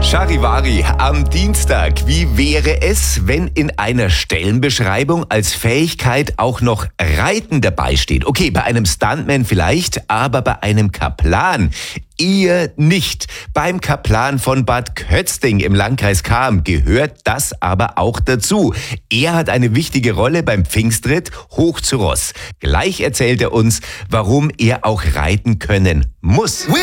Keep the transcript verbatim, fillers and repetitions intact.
Charivari am Dienstag. Wie wäre es, wenn in einer Stellenbeschreibung als Fähigkeit auch noch Reiten dabei steht? Okay, bei einem Stuntman vielleicht, aber bei einem Kaplan eher nicht. Beim Kaplan von Bad Kötzting im Landkreis Cham gehört das aber auch dazu. Er hat eine wichtige Rolle beim Pfingstritt hoch zu Ross. Gleich erzählt er uns, warum er auch reiten können muss.